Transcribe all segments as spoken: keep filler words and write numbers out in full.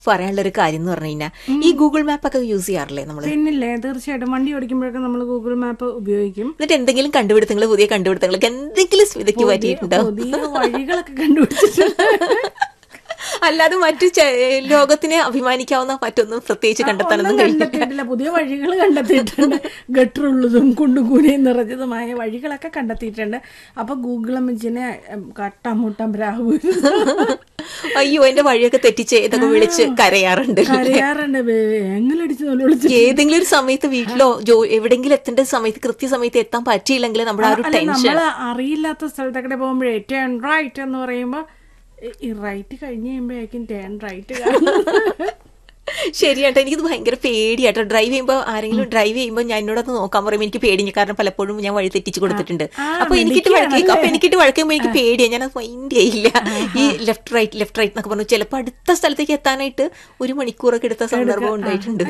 പറയാനുള്ളൊരു കാര്യം എന്ന് പറഞ്ഞു കഴിഞ്ഞാൽ ഈ ഗൂഗിൾ മാപ്പ് ഒക്കെ യൂസ് ചെയ്യാറില്ലേ നമ്മൾ? പിന്നില്ലേ, തീർച്ചയായിട്ടും. വണ്ടി ഓടിക്കുമ്പോഴൊക്കെ നമ്മൾ ഗൂഗിൾ മാപ്പ് ഉപയോഗിക്കും. എന്നിട്ട് എന്തെങ്കിലും കണ്ടുപിടുത്തങ്ങൾ, പുതിയ കണ്ടുപിടുത്തങ്ങളൊക്കെ എന്തെങ്കിലും സ്മിതയ്ക്ക് പറ്റിയിട്ടുണ്ടോ? പുതിയ വഴികളൊക്കെ കണ്ടുപിടിച്ചിട്ടുണ്ട്. അല്ലാതെ മറ്റു ലോകത്തിന് അഭിമാനിക്കാവുന്ന മറ്റൊന്നും പ്രത്യേകിച്ച് കണ്ടെത്താനൊന്നും കണ്ടെത്തിയിട്ടില്ല. പുതിയ വഴികൾ കണ്ടെത്തിയിട്ടുണ്ട്. ഗട്ടറുള്ളതും കുണ്ടും കൂനയും നിറഞ്ഞതുമായ വഴികളൊക്കെ കണ്ടെത്തിയിട്ടുണ്ട്. അപ്പൊ ഗൂഗിൾ അമ്മച്ചിനെ കട്ടമുട്ടം പ്രാവ് അയ്യോ എന്റെ വഴിയൊക്കെ തെറ്റിച്ച് ഇതൊക്കെ വിളിച്ച് കരയാറുണ്ട് കരയാറുണ്ട് എങ്ങനടിച്ച് വിളിച്ച്. ഏതെങ്കിലും ഒരു സമയത്ത് വീട്ടിലോ ജോ എവിടെയെങ്കിലും എത്തേണ്ട സമയത്ത് കൃത്യസമയത്ത് എത്താൻ പറ്റിയില്ലെങ്കിൽ നമ്മുടെ ആ ഒരു ടെൻഷൻ. നമ്മൾ അറിയില്ലാത്ത സ്ഥലത്തൊക്കെ പോകുമ്പോഴേ ടേൺ റൈറ്റ് എന്ന് പറയുമ്പോ ഈ റൈറ്റ് കഴിഞ്ഞ് കഴിയുമ്പോഴേക്കും ടേൺ റൈറ്റ് ശരിയാട്ടോ. എനിക്കിത് ഭയങ്കര പേടിയാട്ടോ. ഡ്രൈവ് ചെയ്യുമ്പോൾ ആരെങ്കിലും ഡ്രൈവ് ചെയ്യുമ്പോൾ ഞാൻ എന്നോടൊന്ന് നോക്കാൻ പറയുമ്പോൾ എനിക്ക് പേടിഞ്ഞു. കാരണം പലപ്പോഴും ഞാൻ വഴി തെറ്റിച്ച് കൊടുത്തിട്ടുണ്ട്. അപ്പൊ എനിക്കിട്ട് വഴക്കേക്കും. അപ്പൊ എനിക്കിട്ട് വഴക്കുമ്പോൾ എനിക്ക് പേടിയാണ്. ഞാനത് മൈൻഡ് ചെയ്യില്ല. ഈ ലെഫ്റ്റ് റൈറ്റ് ലെഫ്റ്റ് റൈറ്റ് എന്നൊക്കെ പറഞ്ഞു ചിലപ്പോൾ അടുത്ത സ്ഥലത്തേക്ക് എത്താനായിട്ട് ഒരു മണിക്കൂറൊക്കെ എടുത്ത സന്ദർഭം ഉണ്ടായിട്ടുണ്ട്.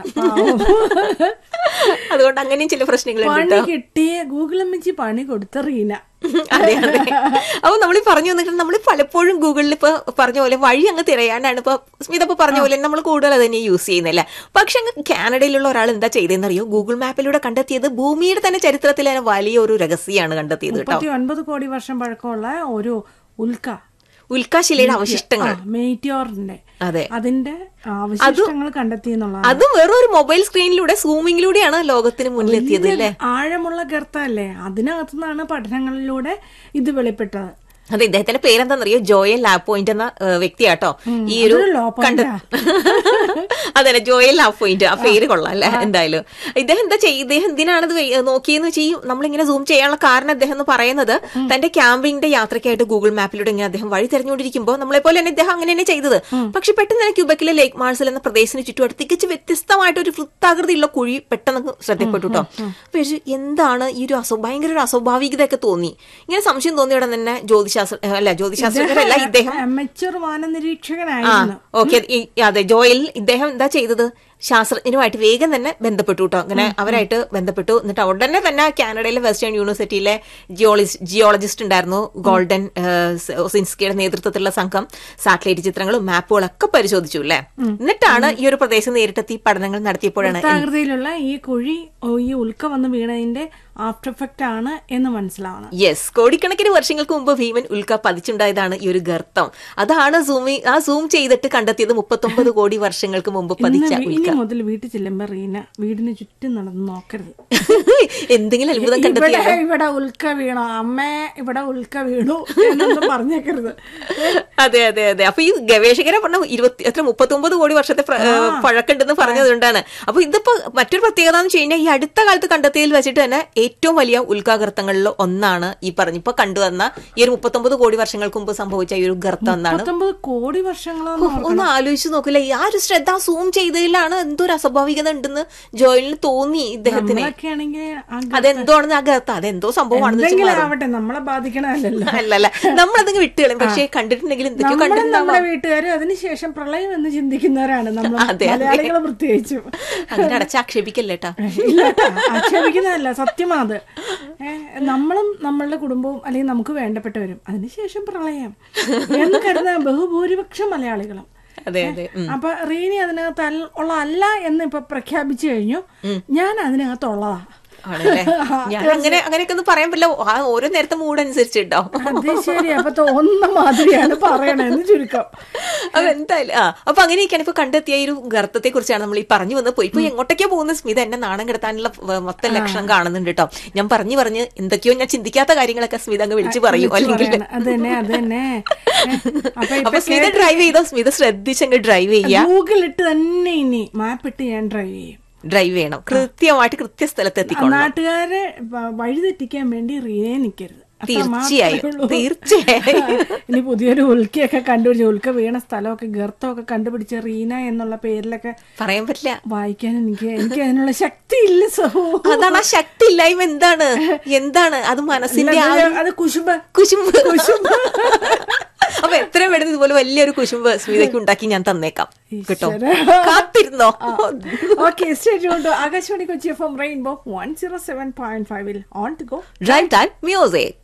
അതുകൊണ്ട് അങ്ങനെയും ചില പ്രശ്നങ്ങളുണ്ട്. കിട്ടിയ ഗൂഗിൾ അമ്മച്ചി പണി കൊടുത്ത റീന. അതെ അതെ. അപ്പൊ നമ്മൾ പറഞ്ഞു വന്നിട്ട് നമ്മൾ പലപ്പോഴും ഗൂഗിളിൽ ഇപ്പൊ പറഞ്ഞ പോലെ വഴി അങ്ങ് തിരയാനാണ് ഇപ്പൊ സ്മിത ഇപ്പൊ പറഞ്ഞ പോലെ നമ്മൾ കൂടുതൽ അത് തന്നെ യൂസ് ചെയ്യുന്നില്ല. പക്ഷെ അങ്ങ് കാനഡയിലുള്ള ഒരാൾ എന്താ ചെയ്തതെന്നറിയോ? ഗൂഗിൾ മാപ്പിലൂടെ കണ്ടെത്തിയത് ഭൂമിയുടെ തന്നെ ചരിത്രത്തിൽ തന്നെ വലിയ ഒരു രഹസ്യമാണ് കണ്ടെത്തിയത് കേട്ടോ. ഒൻപത് കോടി വർഷം പഴക്കമുള്ള ഒരു ഉൽക്ക ഉൽക്കാശിലയുടെ അവശിഷ്ടങ്ങൾ, മെയ്റ്റിയോറിന്റെ അതെ അതിന്റെ അവശിഷ്ടങ്ങൾ കണ്ടെത്തി എന്നുള്ളത്. അത് വേറൊരു മൊബൈൽ സ്ക്രീനിലൂടെ സൂമിങ്ങിലൂടെയാണ് ലോകത്തിന് മുന്നിലെത്തിയത് അല്ലേ? ആഴമുള്ള ഗർത്തല്ലേ, അതിനകത്തുനിന്നാണ് പഠനങ്ങളിലൂടെ ഇത് വെളിപ്പെട്ടത്. അതെ, ഇദ്ദേഹത്തിന്റെ പേരെന്താണെന്നറിയോ? ജോയൽ ലാപോയിന്റ് എന്ന വ്യക്തിയാട്ടോ. ഈ ഒരു കണ്ട അതെ ജോയൽ ലാപോയിന്റ്, ആ പേര് കൊള്ളാം അല്ലെ? എന്തായാലും ഇദ്ദേഹം എന്താ ചെയ്യും, ഇദ്ദേഹം എന്തിനാണത് നോക്കിയെന്ന് വെച്ചാൽ നമ്മളിങ്ങനെ സൂം ചെയ്യാനുള്ള കാരണം അദ്ദേഹം എന്ന് പറയുന്നത് തന്റെ ക്യാമ്പിങ്ങിന്റെ യാത്രയ്ക്കായിട്ട് ഗൂഗിൾ മാപ്പിലൂടെ ഇങ്ങനെ അദ്ദേഹം വഴി തെരഞ്ഞുകൊണ്ടിരിക്കുമ്പോൾ നമ്മളെ പോലെ തന്നെ ഇദ്ദേഹം അങ്ങനെ തന്നെ ചെയ്തത്. പക്ഷെ പെട്ടെന്ന് തന്നെ ക്യൂബക്കിലെ ലേക്ക് മാർസൽ എന്ന പ്രദേശത്തിന് ചുറ്റുപാട് തികച്ച് വ്യത്യസ്തമായിട്ട് ഒരു വൃത്താകൃതിയുള്ള കുഴി പെട്ടെന്ന് ശ്രദ്ധപ്പെട്ടു കേട്ടോ. അപ്പൊ എന്താണ് ഈ ഒരു അസ്വ ഭയങ്കര ഒരു അസ്വാഭാവികതയൊക്കെ തോന്നി. ഇങ്ങനെ സംശയം തോന്നിയോടെ തന്നെ ജ്യോതിഷ അല്ല ജ്യോതിശാസ്ത്രജ്ഞരല്ല ഇദ്ദേഹം, ഓക്കെ അതെ ജോയൽ, ഇദ്ദേഹം എന്താ ചെയ്തത്? ശാസ്ത്രജ്ഞരുമായിട്ട് വേഗം തന്നെ ബന്ധപ്പെട്ടു കേട്ടോ. അങ്ങനെ അവരായിട്ട് ബന്ധപ്പെട്ടു. എന്നിട്ട് ഉടനെ തന്നെ കാനഡയിലെ വെസ്റ്റേൺ യൂണിവേഴ്സിറ്റിയിലെ ജിയോളജി ജിയോളജിസ്റ്റ് ഉണ്ടായിരുന്നു ഗോൾഡൻ സിൻസ്കിയുടെ നേതൃത്വത്തിലുള്ള സംഘം സാറ്റലൈറ്റ് ചിത്രങ്ങളും മാപ്പുകളൊക്കെ പരിശോധിച്ചു അല്ലെ. എന്നിട്ടാണ് ഈ ഒരു പ്രദേശം നേരിട്ടെത്തി പഠനങ്ങൾ നടത്തിയപ്പോഴാണ് വൃത്താകൃതിയിലുള്ള ഈ കുഴി ഈ ഉൽക്ക വന്ന് വീണതിന്റെ ആഫ്റ്റർ എഫക്റ്റ് ആണ് എന്ന് മനസ്സിലാവണം. യെസ്, കോടിക്കണക്കിന് വർഷങ്ങൾക്ക് മുമ്പ് ഭീമൻ ഉൽക്ക പതിച്ചുണ്ടായതാണ് ഈ ഒരു ഗർത്തം. അതാണ് സൂമി ആ സൂം ചെയ്തിട്ട് കണ്ടെത്തിയത് മുപ്പത്തൊമ്പത് കോടി വർഷങ്ങൾക്ക് മുമ്പ് പതിച്ച ഉൽക്ക. മുതൽ വീട്ടിൽ ചെല്ലുമ്പോ റീന വീടിന് ചുറ്റും നടന്ന് നോക്കരുത്. എന്തെങ്കിലും അത്ഭുതം കണ്ടെത്തിയാ ഇവിടെ ഉൽക്ക വീണോ അമ്മേ, ഇവിടെ ഉൽക്ക വീണു എന്നൊന്നും പറഞ്ഞേക്കരുത്. അതെ അതെ അതെ. അപ്പൊ ഈ ഗവേഷകരെ പറഞ്ഞ ഇരുപത്തി എത്ര മുപ്പത്തൊമ്പത് കോടി വർഷത്തെ പഴക്കമുണ്ടെന്ന് പറഞ്ഞതുകൊണ്ടാണ്. അപ്പൊ ഇതിപ്പോ മറ്റൊരു പ്രത്യേകത എന്ന് വെച്ച് കഴിഞ്ഞാൽ ഈ അടുത്ത കാലത്ത് കണ്ടെത്തിയതിൽ വെച്ചിട്ട് തന്നെ ഏറ്റവും വലിയ ഉൽക്കാഗർത്തങ്ങളിൽ ഒന്നാണ് ഈ പറഞ്ഞു ഇപ്പൊ കണ്ടുവന്ന ഈ ഒരു മുപ്പത്തൊമ്പത് കോടി വർഷങ്ങൾക്ക് മുമ്പ് സംഭവിച്ച ഈ ഒരു ഗർത്തം എന്നാണ്. കോടി വർഷങ്ങളോ ഒന്ന് ആലോചിച്ച് നോക്കില്ല. ആ ഒരു ശ്രദ്ധ സൂം ചെയ്തതിലാണ് എന്തോ ഒരു അസ്വാഭാവികത ഉണ്ടെന്ന് ജോയലിന് തോന്നി ഇദ്ദേഹത്തിന്. അതെന്തോണെന്ന് ആ ഗർത്തം അതെന്തോ സംഭവമാണെന്ന് നമ്മളെ ബാധിക്കണല്ലോ. അല്ലല്ല, നമ്മളതങ്ങ് വിട്ടുകളും. പക്ഷെ കണ്ടിട്ടുണ്ടെങ്കിൽ എന്തൊക്കെയോ കണ്ടിട്ടുണ്ടാവും. നമ്മുടെ വീട്ടുകാരും അതിനുശേഷം പ്രളയം എന്ന് ചിന്തിക്കുന്നവരാണ് മലയാളികൾ പ്രത്യേകിച്ചും. അങ്ങനെ അടച്ച് ആക്ഷേപിക്കല്ലേട്ടാ. ആക്ഷേപിക്കുന്നതല്ല, സത്യമാത്. നമ്മളും നമ്മളുടെ കുടുംബവും അല്ലെങ്കിൽ നമുക്ക് വേണ്ടപ്പെട്ടവരും അതിനുശേഷം പ്രളയം എന്ന് കരുതുന്ന ബഹുഭൂരിപക്ഷം മലയാളികളും. അപ്പൊ റീനി അതിനകത്ത് ഉള്ള അല്ല എന്ന് ഇപ്പൊ പ്രഖ്യാപിച്ചു കഴിഞ്ഞു. ഞാൻ അതിനകത്തുള്ളതാ. അങ്ങനെ അങ്ങനെയൊക്കെ ഒന്നും പറയാൻ പറ്റില്ല. ഓരോ നേരത്തെ മൂഡ് അനുസരിച്ചിട്ടോ. അത് ശരി. അപ്പൊ തോന്നുന്ന മാതിരിയാണ് പറയണെന്ന് ചുരുക്കം. അപ്പൊ എന്തായാലും ആ അപ്പൊ അങ്ങനെയൊക്കെയാണ് ഇപ്പൊ കണ്ടെത്തിയ ഒരു ഗർത്തത്തെ കുറിച്ചാണ് നമ്മൾ ഈ പറഞ്ഞു വന്ന് പോയി. ഇപ്പൊ എങ്ങോട്ടൊക്കെയാ പോകുന്ന സ്മിത എന്നെ നാണം കിടത്താനുള്ള മൊത്തം ലക്ഷണം കാണുന്നുണ്ട് കേട്ടോ. ഞാൻ പറഞ്ഞു പറഞ്ഞ് എന്തൊക്കെയോ ഞാൻ ചിന്തിക്കാത്ത കാര്യങ്ങളൊക്കെ സ്മിത അങ്ങ് വിളിച്ചു പറയും. അല്ലെങ്കിൽ അതന്നെ അതന്നെ. അപ്പൊ സ്മിത ഡ്രൈവ് ചെയ്തോ? സ്മിത ശ്രദ്ധിച്ചങ്ങ് ഡ്രൈവ് ചെയ്യാം. ഗൂഗിൾ ഇട്ട് തന്നെ ഇനി മാപ്പിട്ട് ഞാൻ ഡ്രൈവ് ചെയ്യും. ഡ്രൈവ് ചെയ്യണം കൃത്യമായിട്ട് കൃത്യ സ്ഥലത്ത് എത്തിക്കണം. നാട്ടുകാരെ വഴിതെറ്റിക്കാൻ വേണ്ടി റീനേ നിൽക്കരുത്. തീർച്ചയായും തീർച്ചയായും. ഇനി പുതിയൊരു ഉൽക്കയൊക്കെ കണ്ടുപിടിച്ച ഉൽക്ക വീണ സ്ഥലമൊക്കെ ഗർത്തമൊക്കെ കണ്ടുപിടിച്ച റീന എന്നുള്ള പേരിലൊക്കെ പറയാൻ പറ്റില്ല. വായിക്കാൻ എനിക്ക് എനിക്ക് അതിനുള്ള ശക്തി ഇല്ല. സോ അതാണ് ആ ശക്തി ഇല്ലായ്മ. എന്താണ് എന്താണ് അത്? മനസ്സിന്റെ അത് കുശുമ്പ് കുശുമ്പ് കുശുമ്പ്. അപ്പൊ എത്രയും വേണ്ടത് ഇതുപോലെ വലിയൊരു കുശുമ്പ് സ്മിതയ്ക്ക് ഉണ്ടാക്കി ഞാൻ തന്നേക്കാം കേട്ടോ. കാത്തിരുന്നോ? Okay, stay tuned to Akashvani Kochi F M rainbow one oh seven point five on to go drive time music.